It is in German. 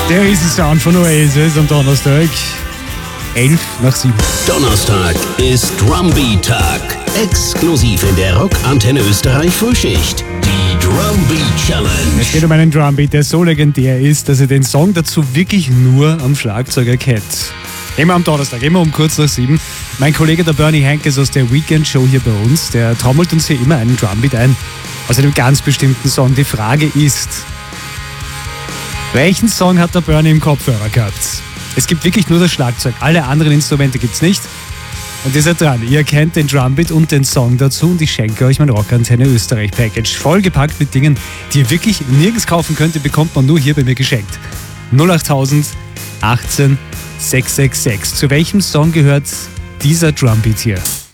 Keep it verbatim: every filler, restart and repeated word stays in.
Der Riesensound von Oasis am Donnerstag. elf nach sieben. Donnerstag ist Drumbeat-Tag. Exklusiv in der Rockantenne Österreich Frühschicht. Die Drumbeat Challenge. Es geht um einen Drumbeat, der so legendär ist, dass ihr den Song dazu wirklich nur am Schlagzeuger kennt. Immer am Donnerstag, immer um kurz nach sieben. Mein Kollege der Bernie Henkes aus der Weekend Show hier bei uns, der trommelt uns hier immer einen Drumbeat ein. Aus einem ganz bestimmten Song. Die Frage ist, welchen Song hat der Bernie im Kopfhörer gehabt? Es gibt wirklich nur das Schlagzeug. Alle anderen Instrumente gibt's nicht. Und ihr seid dran. Ihr kennt den Drumbeat und den Song dazu und ich schenke euch mein Rockantenne Österreich Package. Vollgepackt mit Dingen, die ihr wirklich nirgends kaufen könnt. Die bekommt man nur hier bei mir geschenkt. null acht tausend achtzehn sechshundertsechsundsechzig. Zu welchem Song gehört dieser Drumbeat hier?